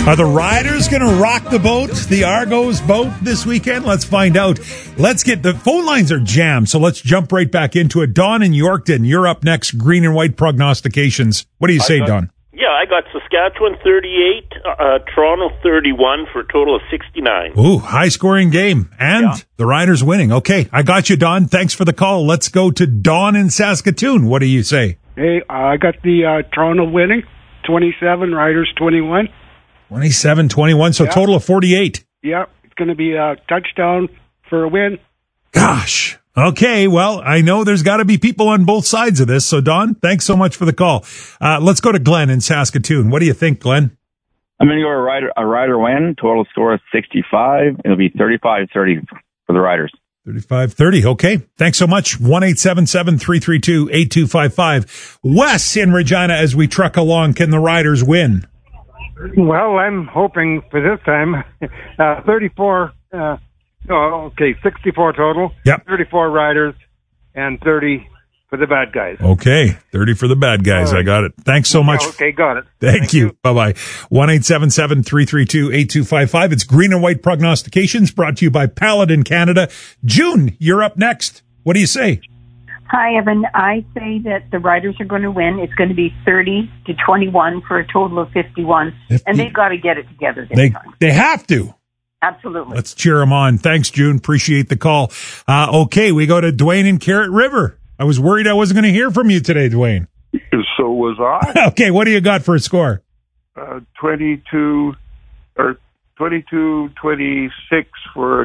Are the Riders going to rock the boat, the Argos boat this weekend? Let's find out. The phone lines are jammed, so let's jump right back into it. Don in Yorkton, you're up next. Green and white prognostications. What do you say, Don? Yeah, I got Saskatchewan 38, Toronto 31 for a total of 69. Ooh, high-scoring game. And the Riders winning. Okay, I got you, Don. Thanks for the call. Let's go to Don in Saskatoon. What do you say? Hey, I got the Toronto winning, 27, Riders 21. 27-21, so total of 48. Yeah, it's going to be a touchdown for a win. Gosh. Okay, well, I know there's got to be people on both sides of this. So, Don, thanks so much for the call. Let's go to Glenn in Saskatoon. What do you think, Glenn? I'm going to go a rider win. Total score is 65. It'll be 35-30 for the Riders. 35-30. Okay. Thanks so much. 1-877-332-8255. Wes in Regina as we truck along. Can the Riders win? Well, I'm hoping for this time 64 total. Yep. 34 Riders and 30 for the bad guys. Okay. 30 for the bad guys. Right. I got it. Thanks so much. Okay, got it. Thank you. Bye-bye. 1-877-332-8255. It's Green and White Prognostications brought to you by Paladin Canada. June, you're up next. What do you say? Hi, Evan. I say that the Riders are going to win. It's going to be 30-21 for a total of 51. And they've got to get it together this time. They have to. Absolutely. Let's cheer them on. Thanks, June. Appreciate the call. Okay, we go to Dwayne in Carrot River. I was worried I wasn't going to hear from you today, Dwayne. So was I. Okay, what do you got for a score? 22-26 for